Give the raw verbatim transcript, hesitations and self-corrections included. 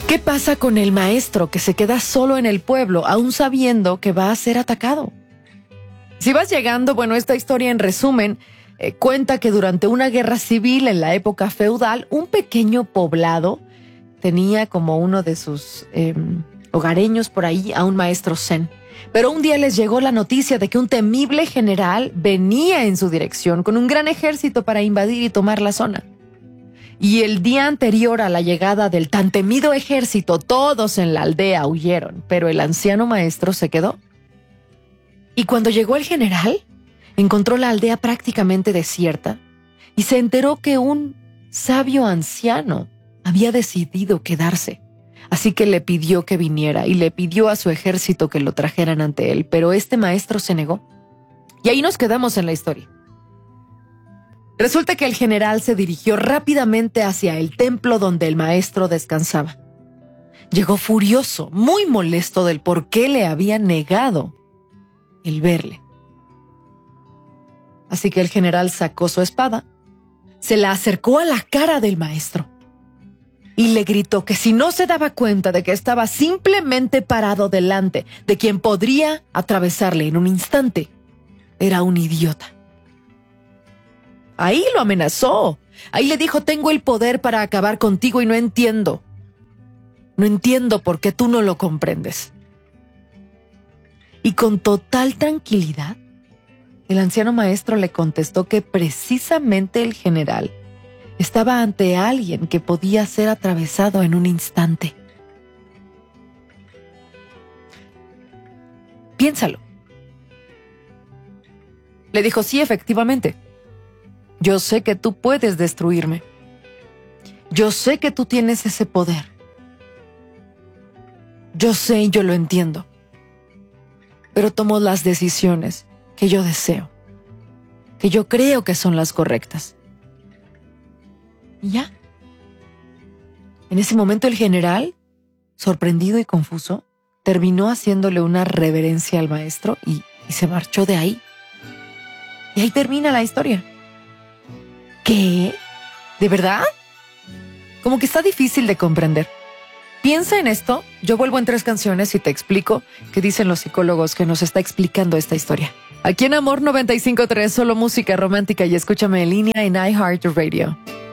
¿Qué pasa con el maestro que se queda solo en el pueblo, aún sabiendo que va a ser atacado? Si vas llegando, bueno, esta historia en resumen eh, cuenta que durante una guerra civil en la época feudal, un pequeño poblado tenía como uno de sus eh, hogareños por ahí a un maestro zen. Pero un día les llegó la noticia de que un temible general venía en su dirección con un gran ejército para invadir y tomar la zona. Y el día anterior a la llegada del tan temido ejército, todos en la aldea huyeron, pero el anciano maestro se quedó. Y cuando llegó el general, encontró la aldea prácticamente desierta y se enteró que un sabio anciano había decidido quedarse. Así que le pidió que viniera y le pidió a su ejército que lo trajeran ante él, pero este maestro se negó. Y ahí nos quedamos en la historia. Resulta que el general se dirigió rápidamente hacia el templo donde el maestro descansaba. Llegó furioso, muy molesto del por qué le había negado el verle. Así que el general sacó su espada, se la acercó a la cara del maestro y le gritó que si no se daba cuenta de que estaba simplemente parado delante de quien podría atravesarle en un instante, era un idiota. Ahí lo amenazó. Ahí le dijo, tengo el poder para acabar contigo y no entiendo. No entiendo por qué tú no lo comprendes. Y con total tranquilidad, el anciano maestro le contestó que precisamente el general estaba ante alguien que podía ser atravesado en un instante. Piénsalo. Le dijo, sí, efectivamente. Yo sé que tú puedes destruirme. Yo sé que tú tienes ese poder. Yo sé y yo lo entiendo. Pero tomo las decisiones que yo deseo, que yo creo que son las correctas. Y ya. En ese momento el general, sorprendido y confuso, terminó haciéndole una reverencia al maestro y, y se marchó de ahí. Y ahí termina la historia. ¿Qué? ¿De verdad? Como que está difícil de comprender. Piensa en esto, yo vuelvo en tres canciones y te explico qué dicen los psicólogos que nos está explicando esta historia. Aquí en Amor noventa y cinco punto tres, solo música romántica y escúchame en línea en iHeartRadio.